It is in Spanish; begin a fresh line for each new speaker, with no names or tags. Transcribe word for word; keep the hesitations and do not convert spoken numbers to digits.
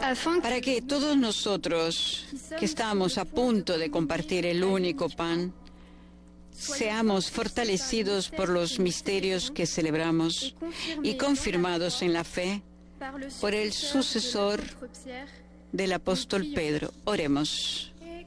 para que todos nosotros que estamos a punto de compartir el único pan, seamos fortalecidos por los misterios que celebramos y confirmados en la fe por el sucesor del apóstol Pedro. Oremos.